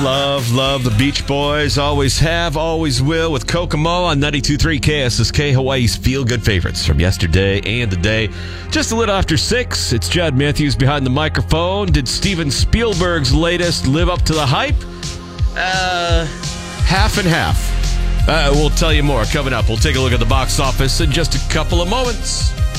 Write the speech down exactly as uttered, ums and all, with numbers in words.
Love, love the Beach Boys. Always have, always will with Kokomo on ninety-two point three K S S K, Hawaii's feel-good favorites from yesterday and the day. Just a little after six, it's Chad Matthews behind the microphone. Did Steven Spielberg's latest live up to the hype? Uh, half and half. Uh, we'll tell you more coming up. We'll take a look at the box office in just a couple of moments.